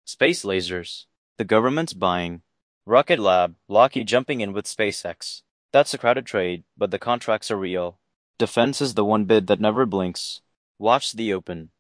Space lasers. The government's buying. Rocket Lab, Lockheed jumping in with SpaceX. That's a crowded trade, but the contracts are real. Defense is the one bid that never blinks. Watch the open.